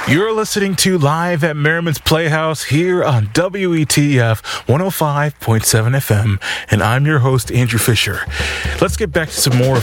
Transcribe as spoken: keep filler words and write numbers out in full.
You're listening to Live at Merriman's Playhouse here on W E T F one oh five point seven F M, and I'm your host, Andrew Fisher. Let's get back to some more